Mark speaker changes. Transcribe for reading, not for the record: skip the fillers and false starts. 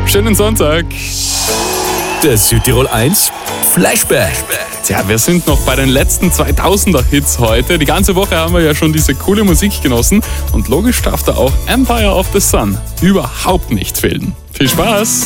Speaker 1: Schönen Sonntag.
Speaker 2: Der Südtirol 1 Flashback.
Speaker 1: Tja, wir sind noch bei den letzten 2000er-Hits heute. Die ganze Woche haben wir ja schon diese coole Musik genossen. Und logisch darf da auch Empire of the Sun überhaupt nicht fehlen. Viel Spaß!